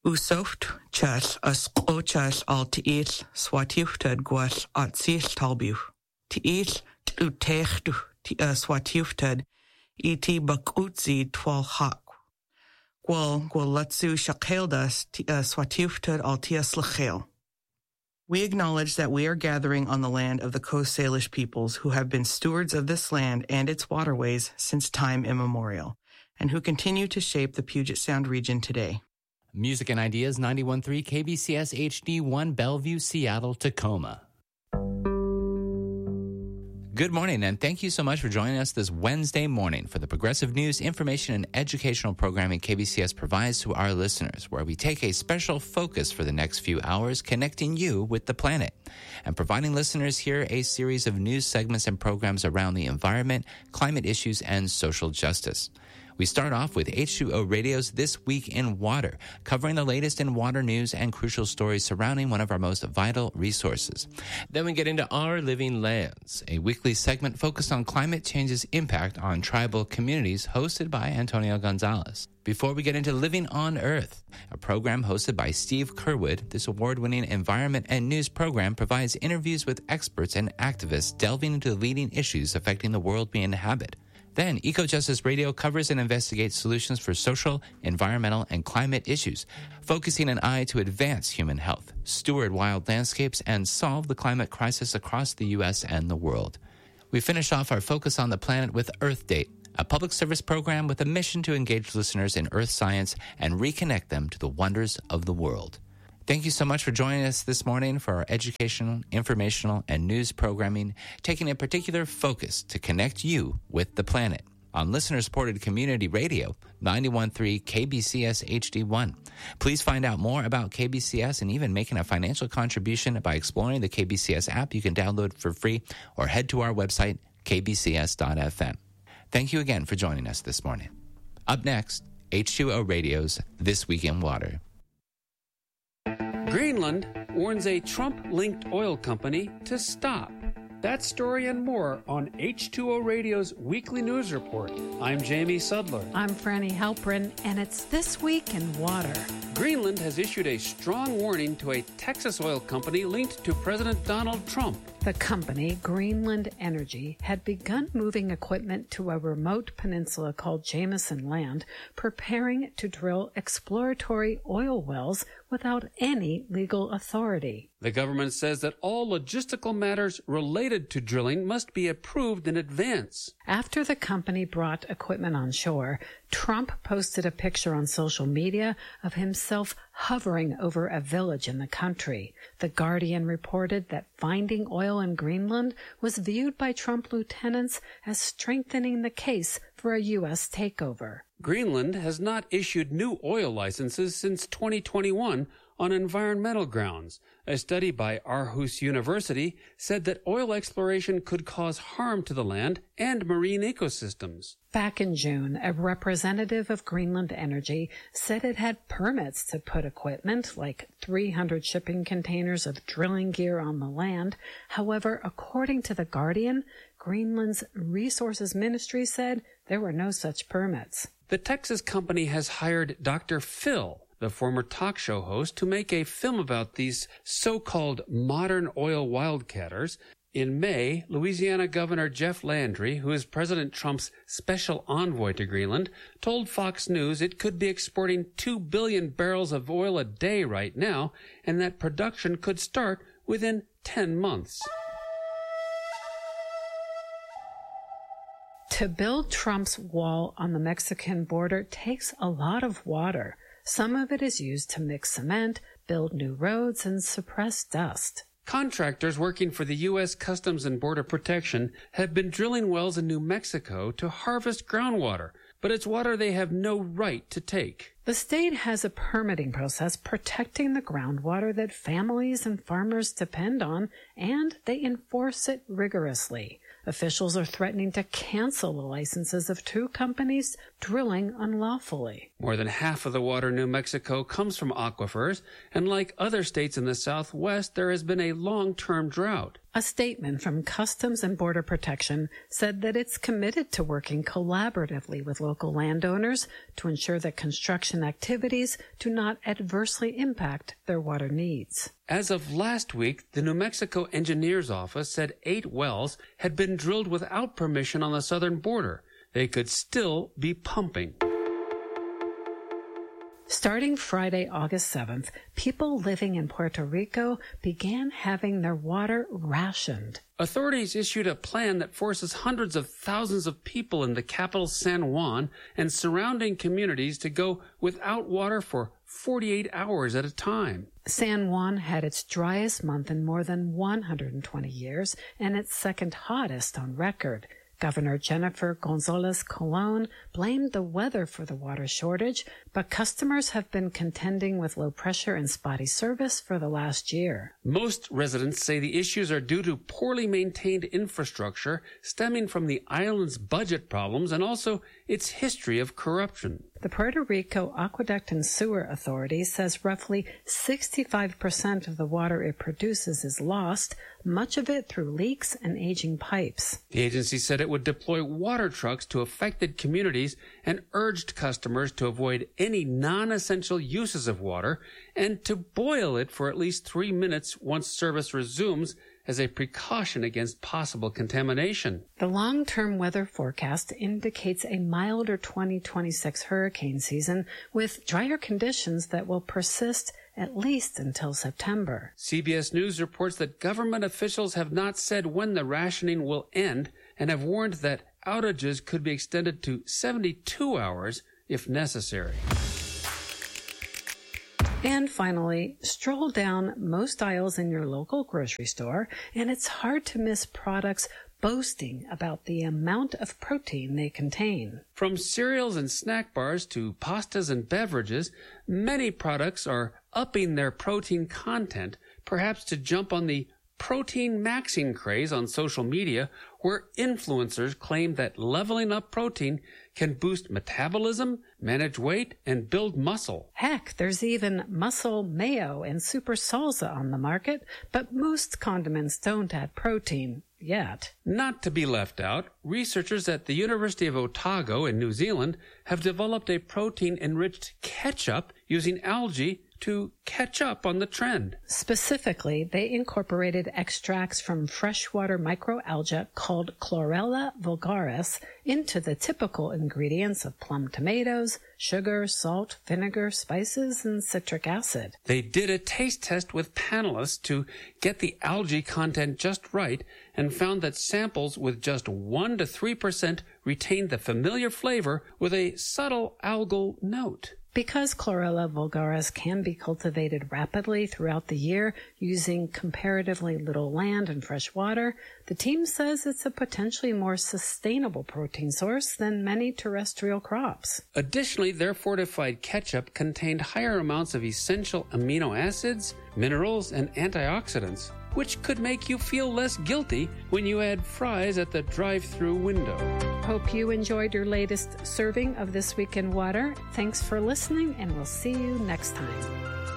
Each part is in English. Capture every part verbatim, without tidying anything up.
Usoft chas as qochas al tiis swatiuftad guas at sis talbu. Tiis utechtu ti swatiuftad iti bakutzi twal hak. Gwal gwal latsu shakeldas ti swatiuftad al tias lachel. We acknowledge that we are gathering on the land of the Coast Salish peoples who have been stewards of this land and its waterways since time immemorial, and who continue to shape the Puget Sound region today. Music and Ideas, ninety-one point three K B C S H D one, Bellevue, Seattle, Tacoma. Good morning, and thank you so much for joining us this Wednesday morning for the progressive news, information, and educational programming K B C S provides to our listeners, where we take a special focus for the next few hours connecting you with the planet and providing listeners here a series of news segments and programs around the environment, climate issues, and social justice. We start off with H two O Radio's This Week in Water, covering the latest in water news and crucial stories surrounding one of our most vital resources. Then we get into Our Living Lands, a weekly segment focused on climate change's impact on tribal communities, hosted by Antonio Gonzalez. Before we get into Living on Earth, a program hosted by Steve Curwood, this award-winning environment and news program provides interviews with experts and activists delving into the leading issues affecting the world we inhabit. Then, Eco-Justice Radio covers and investigates solutions for social, environmental, and climate issues, focusing an eye to advance human health, steward wild landscapes, and solve the climate crisis across the U S and the world. We finish off our focus on the planet with Earth Date, a public service program with a mission to engage listeners in earth science and reconnect them to the wonders of the world. Thank you so much for joining us this morning for our educational, informational, and news programming, taking a particular focus to connect you with the planet on listener-supported community radio, ninety-one point three K B C S H D one. Please find out more about K B C S and even making a financial contribution by exploring the K B C S app you can download for free or head to our website, k b c s dot f m. Thank you again for joining us this morning. Up next, H two O Radio's This Week in Water. Greenland warns a Trump-linked oil company to stop. That story and more on H two O Radio's weekly news report. I'm Jamie Sudler. I'm Franny Halprin, and it's This Week in Water. Greenland has issued a strong warning to a Texas oil company linked to President Donald Trump. The company, Greenland Energy, had begun moving equipment to a remote peninsula called Jameson Land, preparing to drill exploratory oil wells without any legal authority. The government says that all logistical matters related to drilling must be approved in advance. After the company brought equipment on shore, Trump posted a picture on social media of himself hovering over a village in the country. The Guardian reported that finding oil in Greenland was viewed by Trump lieutenants as strengthening the case for a U S takeover. Greenland has not issued new oil licenses since twenty twenty-one on environmental grounds. A study by Aarhus University said that oil exploration could cause harm to the land and marine ecosystems. Back in June, a representative of Greenland Energy said it had permits to put equipment, like three hundred shipping containers of drilling gear, on the land. However, according to The Guardian, Greenland's Resources Ministry said there were no such permits. The Texas company has hired Doctor Phil, the former talk show host, to make a film about these so-called modern oil wildcatters. In May, Louisiana Governor Jeff Landry, who is President Trump's special envoy to Greenland, told Fox News it could be exporting two billion barrels of oil a day right now, and that production could start within ten months. To build Trump's wall on the Mexican border takes a lot of water. Some of it is used to mix cement, build new roads, and suppress dust. Contractors working for the U S Customs and Border Protection have been drilling wells in New Mexico to harvest groundwater, but it's water they have no right to take. The state has a permitting process protecting the groundwater that families and farmers depend on, and they enforce it rigorously. Officials are threatening to cancel the licenses of two companies drilling unlawfully. More than half of the water in New Mexico comes from aquifers, and like other states in the Southwest, there has been a long-term drought. A statement from Customs and Border Protection said that it's committed to working collaboratively with local landowners to ensure that construction activities do not adversely impact their water needs. As of last week, the New Mexico Engineers Office said eight wells had been drilled without permission on the southern border. They could still be pumping. Starting Friday, August seventh, people living in Puerto Rico began having their water rationed. Authorities issued a plan that forces hundreds of thousands of people in the capital San Juan and surrounding communities to go without water for forty-eight hours at a time. San Juan had its driest month in more than one hundred twenty years and its second hottest on record. Governor Jennifer Gonzalez Colon blamed the weather for the water shortage, but customers have been contending with low pressure and spotty service for the last year. Most residents say the issues are due to poorly maintained infrastructure stemming from the island's budget problems and also its history of corruption. The Puerto Rico Aqueduct and Sewer Authority says roughly sixty-five percent of the water it produces is lost, much of it through leaks and aging pipes. The agency said it would deploy water trucks to affected communities and urged customers to avoid any non-essential uses of water and to boil it for at least three minutes once service resumes as a precaution against possible contamination. The long-term weather forecast indicates a milder twenty twenty-six hurricane season with drier conditions that will persist at least until September. C B S News reports that government officials have not said when the rationing will end and have warned that outages could be extended to seventy-two hours if necessary. And finally, stroll down most aisles in your local grocery store, and it's hard to miss products boasting about the amount of protein they contain. From cereals and snack bars to pastas and beverages, many products are upping their protein content, perhaps to jump on the protein maxing craze on social media, where influencers claim that leveling up protein can boost metabolism, manage weight, and build muscle. Heck, there's even muscle mayo and super salsa on the market, but most condiments don't add protein. Yet. Not to be left out, researchers at the University of Otago in New Zealand have developed a protein-enriched ketchup using algae to catch up on the trend. Specifically, they incorporated extracts from freshwater microalgae called Chlorella vulgaris into the typical ingredients of plum tomatoes, sugar, salt, vinegar, spices, and citric acid. They did a taste test with panelists to get the algae content just right and found that samples with just one to three percent retained the familiar flavor with a subtle algal note. Because Chlorella vulgaris can be cultivated rapidly throughout the year using comparatively little land and fresh water, the team says it's a potentially more sustainable protein source than many terrestrial crops. Additionally, their fortified ketchup contained higher amounts of essential amino acids, minerals, and antioxidants, which could make you feel less guilty when you add fries at the drive-thru window. Hope you enjoyed your latest serving of This Week in Water. Thanks for listening, and we'll see you next time.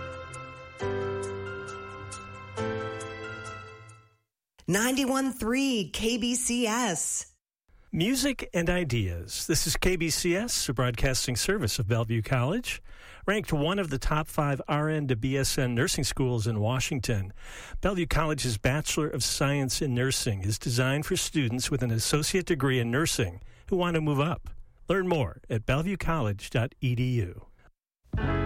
ninety-one point three K B C S. Music and ideas. This is K B C S, a broadcasting service of Bellevue College. Ranked one of the top five R N to B S N nursing schools in Washington, Bellevue College's Bachelor of Science in Nursing is designed for students with an associate degree in nursing who want to move up. Learn more at bellevue college dot e d u.